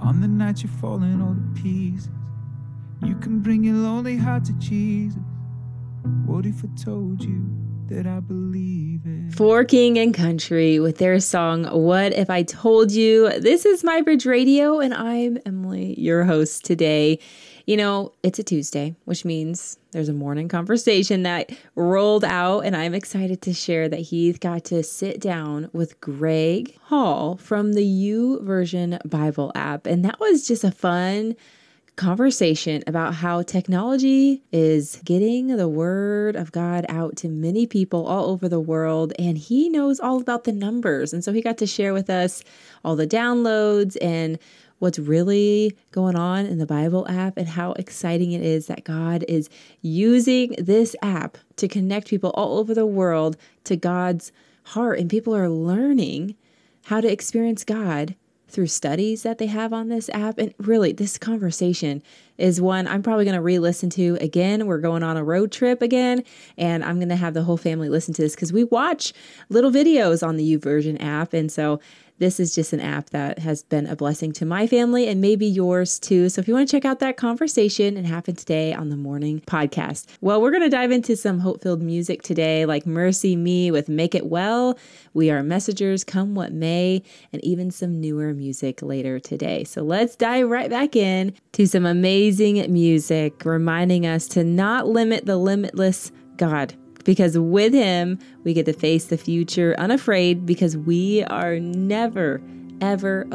On the night you're falling all to pieces, you can bring your lonely heart to Jesus. What if I told you that I believe it? For King and Country with their song, What If I Told You? This is MyBridge Radio, and I'm Emily, your host today. You know, it's a Tuesday, which means there's a morning conversation that rolled out, and I'm excited to share that he got to sit down with Greg Hall from the YouVersion Bible app. And that was just a fun conversation about how technology is getting the word of God out to many people all over the world, and he knows all about the numbers. And so he got to share with us all the downloads and what's really going on in the Bible app and how exciting it is that God is using this app to connect people all over the world to God's heart. And people are learning how to experience God through studies that they have on this app. And really, this conversation is one I'm probably going to re-listen to again. We're going on a road trip again, and I'm going to have the whole family listen to this because we watch little videos on the YouVersion app. And so this is just an app that has been a blessing to my family and maybe yours too. So if you want to check out that conversation, it happened today on the morning podcast. Well, we're going to dive into some hope-filled music today, like Mercy Me with Make It Well, We Are Messengers, Come What May, and even some newer music later today. So let's dive right back in to some amazing music, reminding us to not limit the limitless God. Because with him, we get to face the future unafraid because we are never, ever